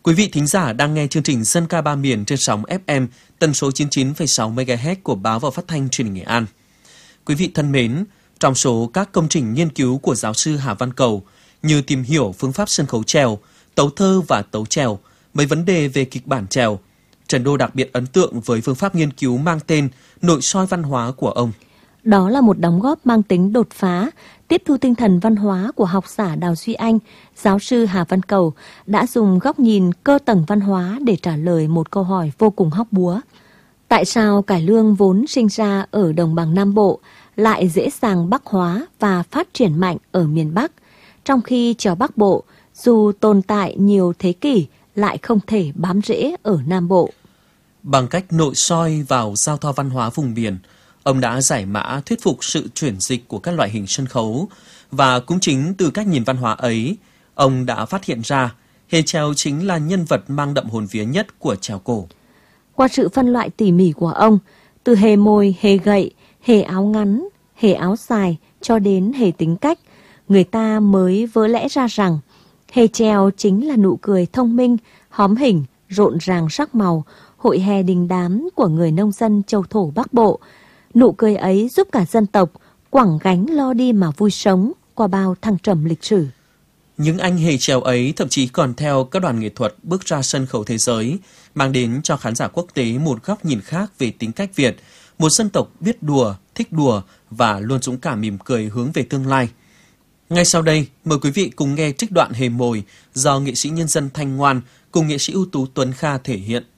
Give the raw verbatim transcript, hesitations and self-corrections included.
Quý vị thính giả đang nghe chương trình Dân ca ba miền trên sóng ép em tần số chín mươi chín phẩy sáu mê ga héc của Báo và Phát thanh Truyền hình Nghệ An. Quý vị thân mến, trong số các công trình nghiên cứu của giáo sư Hà Văn Cầu như tìm hiểu phương pháp sân khấu chèo, tấu thơ và tấu chèo, mấy vấn đề về kịch bản chèo, Trần Đô đặc biệt ấn tượng với phương pháp nghiên cứu mang tên Nội soi văn hóa của ông. Đó là một đóng góp mang tính đột phá, tiếp thu tinh thần văn hóa của học giả Đào Duy Anh. Giáo sư Hà Văn Cầu đã dùng góc nhìn cơ tầng văn hóa để trả lời một câu hỏi vô cùng hóc búa. Tại sao cải lương vốn sinh ra ở đồng bằng Nam Bộ lại dễ dàng Bắc hóa và phát triển mạnh ở miền Bắc, trong khi chèo Bắc Bộ dù tồn tại nhiều thế kỷ lại không thể bám rễ ở Nam Bộ? Bằng cách nội soi vào giao thoa văn hóa vùng miền, ông đã giải mã thuyết phục sự chuyển dịch của các loại hình sân khấu, và cũng chính từ cách nhìn văn hóa ấy, ông đã phát hiện ra hề chèo chính là nhân vật mang đậm hồn vía nhất của chèo cổ. Qua sự phân loại tỉ mỉ của ông, từ hề mồi, hề gậy, hề áo ngắn, hề áo dài cho đến hề tính cách, người ta mới vỡ lẽ ra rằng hề chèo chính là nụ cười thông minh, hóm hình, rộn ràng sắc màu, hội hè đình đám của người nông dân châu thổ Bắc Bộ. Nụ cười ấy giúp cả dân tộc quẳng gánh lo đi mà vui sống qua bao thăng trầm lịch sử. Những anh hề chèo ấy thậm chí còn theo các đoàn nghệ thuật bước ra sân khấu thế giới, mang đến cho khán giả quốc tế một góc nhìn khác về tính cách Việt, một dân tộc biết đùa, thích đùa và luôn dũng cảm mỉm cười hướng về tương lai. Ngay sau đây, mời quý vị cùng nghe trích đoạn hề mồi do nghệ sĩ nhân dân Thanh Ngoan cùng nghệ sĩ ưu tú Tuấn Kha thể hiện.